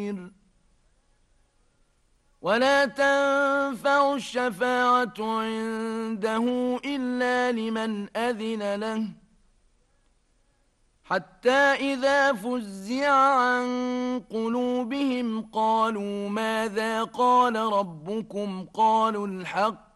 ولا تنفع الشفاعة عنده إلا لمن أذن له حتى إذا فزع عن قلوبهم قالوا ماذا قال ربكم قالوا الحق